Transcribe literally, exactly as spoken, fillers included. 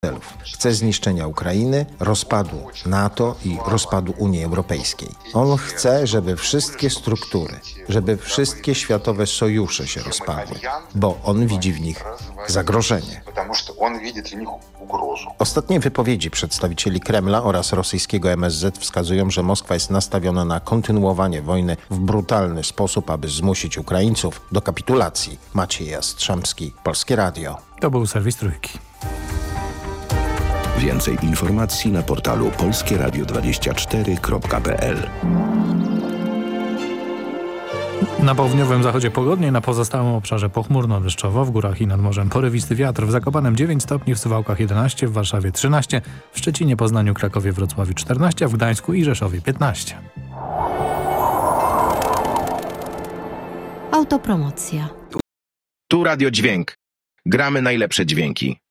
celów. Chce zniszczenia Ukrainy, rozpadu NATO i rozpadu Unii Europejskiej. On chce, żeby wszystkie struktury, żeby wszystkie światowe sojusze się rozpadły, bo on widzi w nich zagrożenie. Ostatnie wypowiedzi przedstawicieli Kremla oraz rosyjskiego M S Z wskazują, że Moskwa jest nastawiona na kontynuowanie wojny w brutalny sposób, aby zmusić Ukraińców do kapitulacji. Maciej Jastrzębski, Polskie Radio. To był serwis Trójki. Więcej informacji na portalu polskie radio dwadzieścia cztery kropka p l. Na południowym zachodzie pogodnie, na pozostałym obszarze pochmurno deszczowo, w górach i nad morzem porywisty wiatr, w Zakopanem dziewięć stopni, w Suwałkach jedenaście, w Warszawie trzynaście, w Szczecinie, Poznaniu, Krakowie, Wrocławiu czternaście, a w Gdańsku i Rzeszowie piętnaście. Autopromocja. Tu Radio Dźwięk. Gramy najlepsze dźwięki.